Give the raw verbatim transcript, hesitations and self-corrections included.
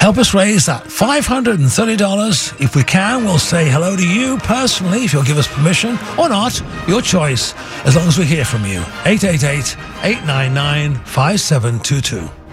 Help us raise that five hundred thirty dollars. If we can, we'll say hello to you personally, if you'll give us permission, or not, your choice, as long as we hear from you. eight eight eight, eight nine nine, five seven two two.